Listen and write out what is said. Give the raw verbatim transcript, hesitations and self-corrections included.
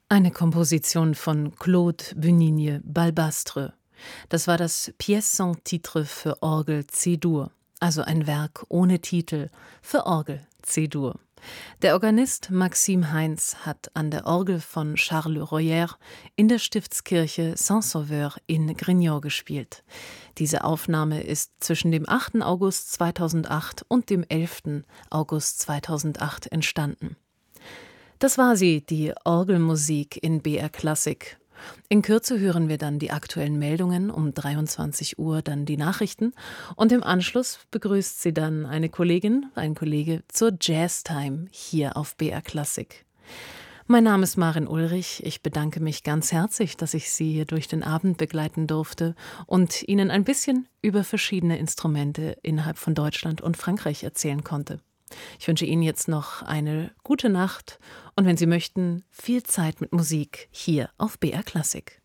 Eine Komposition von Claude Bunigne Balbastre. Das war das Pièce sans titre für Orgel C-Dur, also ein Werk ohne Titel für Orgel C-Dur. Der Organist Maxime Heinz hat an der Orgel von Charles Royer in der Stiftskirche Saint-Sauveur in Grignan gespielt. Diese Aufnahme ist zwischen dem achten August zweitausendacht und dem elften August zweitausendacht entstanden. Das war sie, die Orgelmusik in B R Klassik. In Kürze hören wir dann die aktuellen Meldungen, um dreiundzwanzig Uhr dann die Nachrichten und im Anschluss begrüßt sie dann eine Kollegin, ein Kollege zur Jazztime hier auf B R Klassik. Mein Name ist Maren Ulrich, ich bedanke mich ganz herzlich, dass ich Sie hier durch den Abend begleiten durfte und Ihnen ein bisschen über verschiedene Instrumente innerhalb von Deutschland und Frankreich erzählen konnte. Ich wünsche Ihnen jetzt noch eine gute Nacht und wenn Sie möchten, viel Zeit mit Musik hier auf B R Klassik.